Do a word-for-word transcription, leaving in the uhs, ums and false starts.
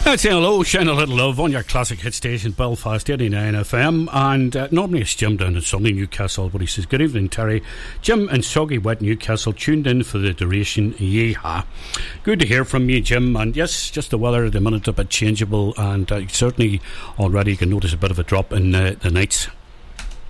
I'd say hello, shine a little love on your classic hit station, Belfast eighty-nine F M. And uh, normally it's Jim down in sunny Newcastle, but he says, good evening, Terry. Jim in soggy wet Newcastle tuned in for the duration. Yeehaw. Good to hear from you, Jim. And yes, just the weather at the minute a bit changeable, and uh, certainly already you can notice a bit of a drop in uh, the nights